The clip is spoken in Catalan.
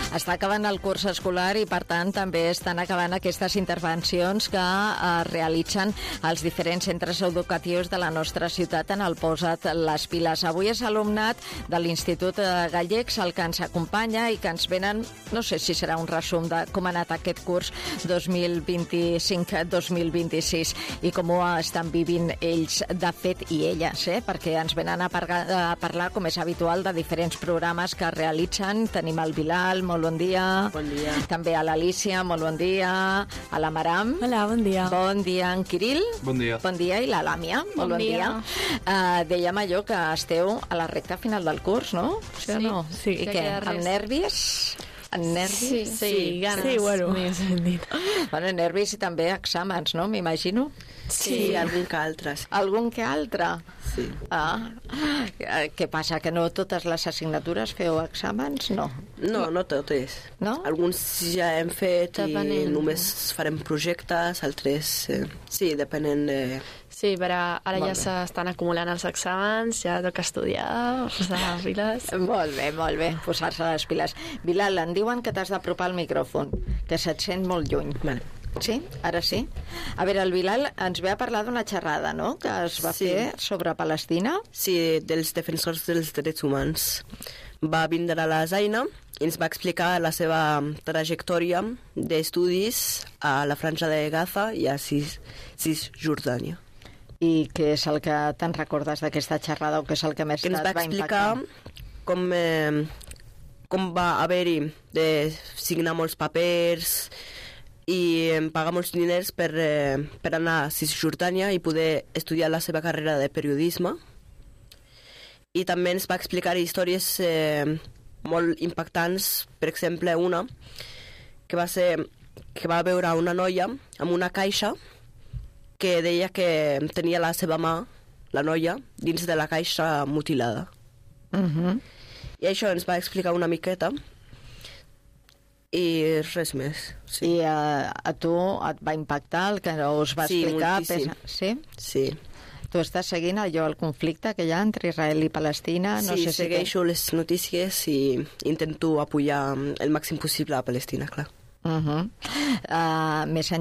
Està acabant el curs escolar i, per tant, també estan acabant aquestes intervencions que realitzen els diferents centres educatius de la nostra ciutat en el Posa't les piles. Avui és alumnat de l'Institut Gallecs el que ens acompanya i que ens venen, no sé si serà un resum de com ha anat aquest curs 2025-2026 i com ho estan vivint ells, de fet, i elles, perquè ens venen a parlar, com és habitual, de diferents programes que realitzen. Tenim el Bilal, molt bon dia. Bon dia. També a l'Alícia, molt bon dia. A la Maram. Hola, bon dia. Bon dia, en Quiril. Bon dia. Bon dia, i la Làmia. Molt bon dia. Dèiem allò que esteu a la recta final del curs, no? Sí o no? Sí. I què, amb nervis? En nervis? Sí, ganes. Sí, bueno. Bueno, nervis i també exàmens, no? M'imagino. Sí, algun que altre. Sí. Algun que altre? Sí. Què passa, que no totes les assignatures feu exàmens? No. No totes. No? Alguns ja hem fet i només farem projectes, altres... Sí, depenent de... Sí, però ara ja s'estan acumulant els exàmens, ja toca estudiar, posar les piles. Molt bé, posar-se les piles. Bilal, em diuen que t'has d'apropar al micròfon, que se't sent molt lluny. Vale. Sí? Ara sí? A veure, el Bilal ens ve a parlar d'una xerrada, no?, que es va fer sobre Palestina. Sí, dels defensors dels drets humans. Va vindre a la Zaina i ens va explicar la seva trajectòria d'estudis a la Franja de Gaza i a Cisjordània. I què és el que te'n recordes d'aquesta xerrada o què és el que més et va impactar? Com va haver-hi de signar molts papers i pagar molts diners per anar a Cisjordània i poder estudiar la seva carrera de periodisme. I també ens va explicar històries molt impactants, per exemple una que va veure una noia amb una caixa que deia que tenia la seva mà, la noia, dins de la caixa mutilada. I això ens va explicar una miqueta i res més. Sí. I a tu et va impactar el que us va explicar? Sí, sí. Tu estàs seguint el conflicte que hi ha entre Israel i Palestina? No sé si segueixo les notícies i intento apoyar el màxim possible a Palestina, clar. Més